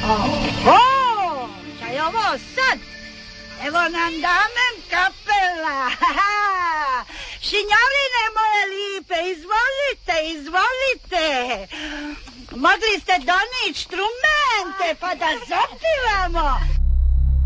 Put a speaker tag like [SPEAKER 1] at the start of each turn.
[SPEAKER 1] Oho, šta je ovo sad? Evo nam damen kapela. Šinjavine moje lipe, izvolite. Mogli ste donići instrumente pa da zapivamo.